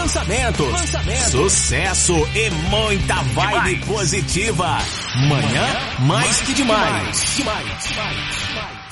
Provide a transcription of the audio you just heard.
lançamentos, sucesso e muita vibe positiva. Manhã mais que demais.